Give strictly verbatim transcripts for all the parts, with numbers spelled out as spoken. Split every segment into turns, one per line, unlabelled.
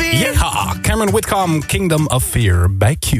Ja, Cameron Whitcomb, Kingdom of Fear bij Q.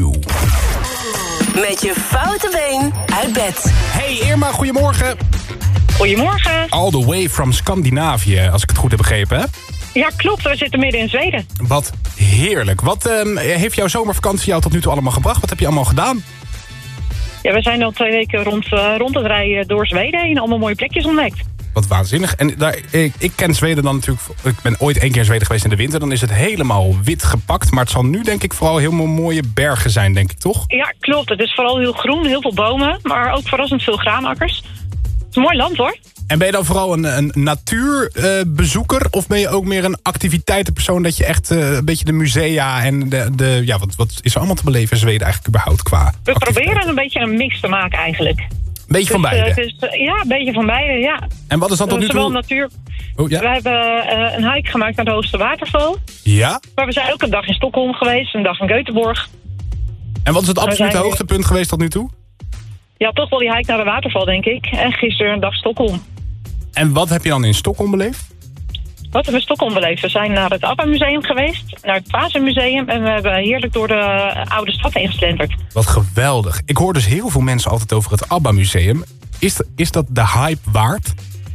Met je foute been uit bed.
Hey Irma, goedemorgen.
Goedemorgen.
All the way from Scandinavië, als ik het goed heb begrepen, hè?
Ja, klopt. We zitten midden in Zweden.
Wat heerlijk. Wat um, heeft jouw zomervakantie jou tot nu toe allemaal gebracht? Wat heb je allemaal gedaan?
Ja, we zijn al twee weken rond, uh, rond het rijden door Zweden heen. Allemaal mooie plekjes ontdekt.
Wat waanzinnig. En daar, ik, ik ken Zweden dan natuurlijk... Ik ben ooit één keer in Zweden geweest in de winter. Dan is het helemaal wit gepakt. Maar het zal nu denk ik vooral helemaal mooie bergen zijn, denk ik, toch?
Ja, klopt. Het is vooral heel groen, heel veel bomen. Maar ook verrassend veel graanakkers. Het is een mooi land, hoor.
En ben je dan vooral een, een natuurbezoeker? Uh, of ben je ook meer een activiteitenpersoon... dat je echt uh, een beetje de musea en de... de ja, wat, wat is er allemaal te beleven in Zweden eigenlijk überhaupt qua
We proberen een beetje een mix te maken eigenlijk.
Beetje
dus,
van beide?
Uh, dus, uh, ja, een beetje van beide, ja.
En wat is dan tot nu toe?
Zowel natuur...
Oh, ja.
We hebben uh, een hike gemaakt naar de hoogste waterval.
Ja?
Maar we zijn ook een dag in Stockholm geweest, een dag in Göteborg.
En wat is het absolute hoogtepunt geweest tot nu toe?
Ja, toch wel die hike naar de waterval, denk ik. En gisteren een dag Stockholm.
En wat heb je dan in Stockholm beleefd?
Wat hebben we in Stockholm beleefd? We zijn naar het ABBA-museum geweest, naar het Vaasa-museum... en we hebben heerlijk door de oude stad heen geslenterd.
Wat geweldig. Ik hoor dus heel veel mensen altijd over het ABBA-museum. Is, is dat de hype waard?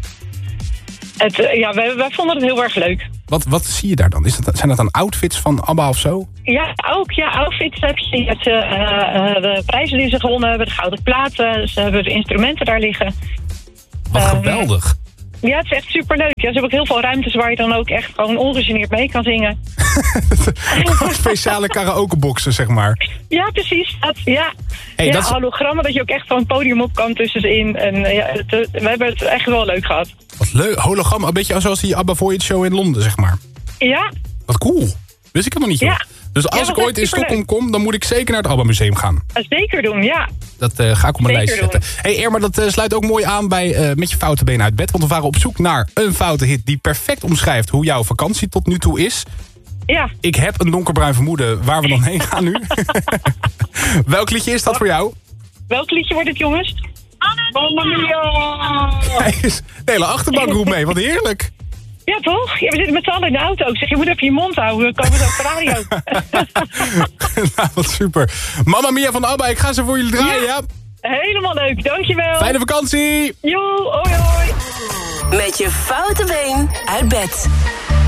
Het, ja, wij, wij vonden het heel erg leuk.
Wat, wat zie je daar dan? Is dat, zijn dat dan outfits van ABBA of zo?
Ja, ook. Ja, outfits heb je. Je hebt, uh, uh, de prijzen die ze gewonnen hebben, de gouden platen. Ze hebben de instrumenten daar liggen.
Wat
uh,
geweldig.
Ja, het is echt superleuk. Ja, ze hebben ook heel veel ruimtes waar je dan ook echt gewoon ongegeneerd mee kan zingen.
Speciale karaokeboxen, zeg maar.
Ja, precies. Dat, ja,
Hey,
ja
dat is...
hologrammen, dat je ook echt gewoon een podium op kan tussenin. En ja, het, we hebben het echt wel leuk gehad.
Wat leuk. Hologram, een beetje zoals die ABBA Voyage Show in Londen, zeg maar.
Ja.
Wat cool. Wist ik het nog niet, joh.
Ja.
Dus als
ja,
ik ooit in Stockholm kom, dan moet ik zeker naar het ABBA-museum gaan.
Zeker doen, ja.
Dat uh, ga ik op mijn lijst zetten.
Doen.
Hey Irma, dat uh, sluit ook mooi aan bij uh, Met je foute benen uit bed. Want we waren op zoek naar een foute hit die perfect omschrijft hoe jouw vakantie tot nu toe is.
Ja.
Ik heb een donkerbruin vermoeden waar we dan heen gaan nu. Welk liedje is dat voor jou?
Welk liedje wordt het, jongens? Mamma Mia!
Kijk eens, de hele achterbankgroep mee, wat heerlijk.
Ja, toch? Ja, we zitten met z'n allen in de auto. Ik zeg, je moet even je mond houden. We komen zo op de radio.
Nou, wat super. Mamma Mia van ABBA, ik ga ze voor jullie draaien, ja?
ja? Helemaal leuk, dankjewel.
Fijne vakantie!
Jo, hoi hoi.
Met je foute been uit bed.